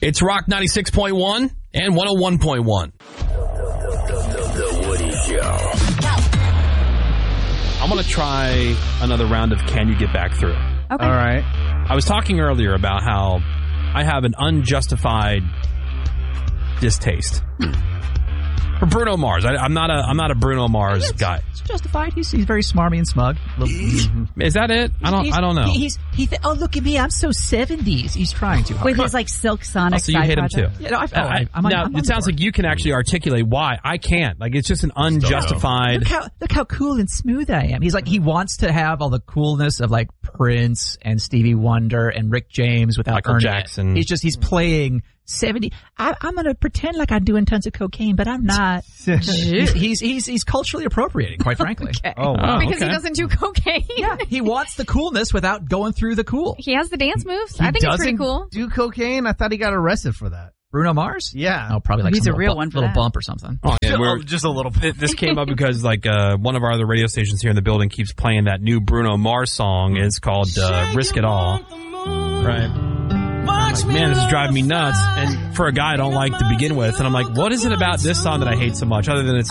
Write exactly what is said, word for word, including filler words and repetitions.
It's Rock ninety-six point one and one oh one point one. The Woody Show. I'm going to try another round of Can You Get Back Through? Okay. All right. I was talking earlier about how I have an unjustified distaste for Bruno Mars. I, I'm not a I'm not a Bruno Mars it's, guy. It's justified. He's he's very smarmy and smug. Is that it? I don't He's- I don't know. he- He's he. Th- oh, look at me! I'm so seventies. He's trying too hard. With his like Silk Sonic Oh, so you side hate him project. too. Yeah, no, I, oh, I- I'm on, now I'm on it sounds board. like you can actually articulate why. I can't. Like it's just an unjustified. Look how look how cool and smooth I am. He's like he wants to have all the coolness of like Prince and Stevie Wonder and Rick James without Michael earning Jackson. it. He's just he's playing seventy. I, I'm gonna pretend like I'm doing tons of cocaine, but I'm not. he's, he's he's he's culturally appropriating, quite frankly. Okay. Oh, wow. Because okay. he doesn't do cocaine. Yeah, he wants the coolness without going through the cool. He has the dance moves. He I think it's pretty doesn't cool. do cocaine? I thought he got arrested for that. Bruno Mars? Yeah. Oh, probably like He's some a little real bu- one for little that. bump or something. Oh, and we're- just a little Th- This came up because like uh, one of our other radio stations here in the building keeps playing that new Bruno Mars song. It's called uh, "Risk It All." Right. I'm like, man, this is driving me nuts. And for a guy I don't like to begin with, and I'm like, what is it about this song that I hate so much, other than it's